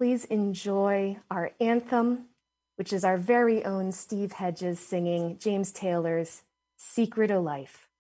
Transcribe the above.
please enjoy our anthem, which is our very own Steve Hedges singing James Taylor's Secret o' Life.